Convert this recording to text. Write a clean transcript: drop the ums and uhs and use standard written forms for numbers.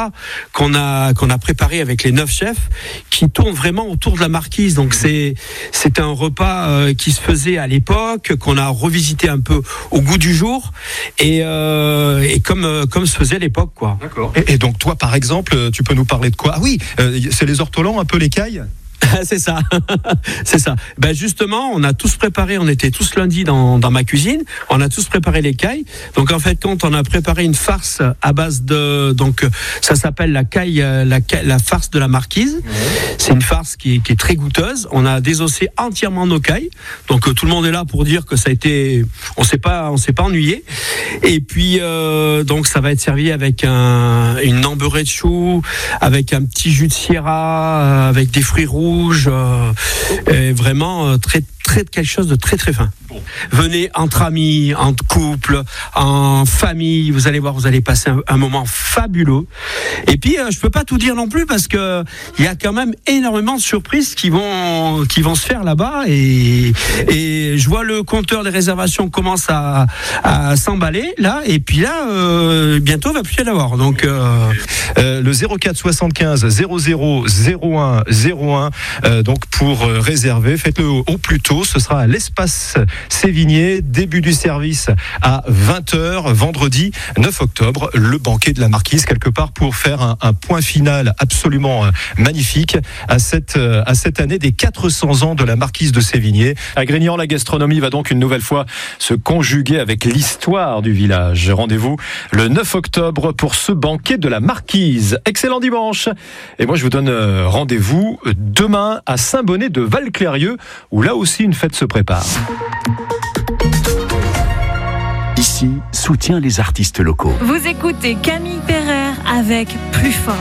repas qu'on a préparé avec les 9 chefs qui tourne vraiment autour de la marquise. Donc c'est un repas qui se faisait à l'époque, qu'on a revisité un peu au goût du jour et comme se faisait à l'époque, quoi. D'accord. Et donc toi, par exemple, tu peux nous parler de quoi? Ah oui, c'est les ortolans, un peu l'écaille. C'est ça, c'est ça. Ben justement, on a tous préparé, on était tous lundi dans ma cuisine, on a tous préparé l'écaille. Donc en fait, quand on a préparé une farce à base de, donc ça s'appelle la farce de la marquise. C'est une farce qui est très goûteuse. On a désossé entièrement nos cailles. Donc tout le monde est là pour dire que ça a été, on s'est pas ennuyé. Et puis donc ça va être servi avec une embeurrée de choux, avec un petit jus de sierra, avec des fruits rouges. Vraiment quelque chose de très très fin. Venez entre amis, en couple, en famille, vous allez voir, vous allez passer un moment fabuleux. Et puis je peux pas tout dire non plus parce que il y a quand même énormément de surprises qui vont se faire là-bas et je vois le compteur des réservations commence à s'emballer là et puis là bientôt il va plus y en avoir. Donc le 04 75 00 01 01 donc pour réserver, faites-le au plus tôt. Ce sera à l'espace Sévigné, début du service à 20h, vendredi 9 octobre, le banquet de la marquise, quelque part pour faire un point final absolument magnifique à cette année des 400 ans de la marquise de Sévigné. À Grignan, la gastronomie va donc une nouvelle fois se conjuguer avec l'histoire du village. Rendez-vous le 9 octobre pour ce banquet de la marquise. Excellent dimanche. Et moi, je vous donne rendez-vous demain à Saint-Bonnet de Valclérieux, où là aussi une fête se prépare. Ici, soutient les artistes locaux. Vous écoutez Camille Pereire avec Plus Fort.